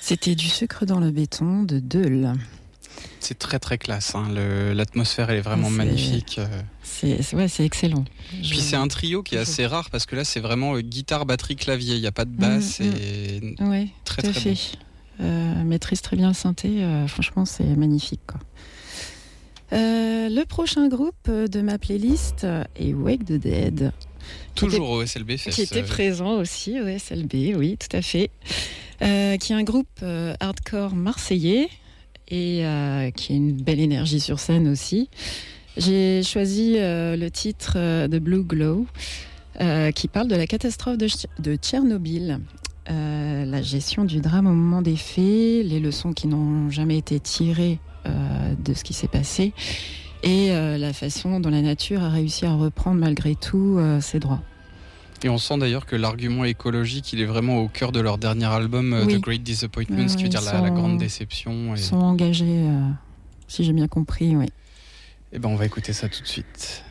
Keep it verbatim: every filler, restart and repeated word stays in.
C'était du sucre dans le béton de Deul. C'est très très classe, hein. Le, l'atmosphère elle est vraiment c'est, magnifique. C'est, c'est, ouais, c'est excellent. Je... Puis c'est un trio qui est assez rare parce que là c'est vraiment euh, guitare, batterie, clavier, il n'y a pas de basse. Mmh, et mmh. Ouais, très tout à très fait. Bon. Euh, maîtrise très bien le synthé, euh, franchement c'est magnifique, quoi. Euh, le prochain groupe de ma playlist est Wake the Dead. Toujours au S L B Fest. Qui était présent aussi au S L B, oui, tout à fait. Euh, qui est un groupe euh, hardcore marseillais et euh, qui a une belle énergie sur scène aussi. J'ai choisi euh, le titre euh, de Blue Glow euh, qui parle de la catastrophe de, de Tchernobyl. Euh, la gestion du drame au moment des faits, les leçons qui n'ont jamais été tirées euh, de ce qui s'est passé et euh, la façon dont la nature a réussi à reprendre malgré tout euh, ses droits. Et on sent d'ailleurs que l'argument écologique, il est vraiment au cœur de leur dernier album, oui. The Great Disappointment, oui, ce qui veut dire sont, la, la grande déception. Ils et... sont engagés, euh, si j'ai bien compris, oui. Eh ben, on va écouter ça tout de suite.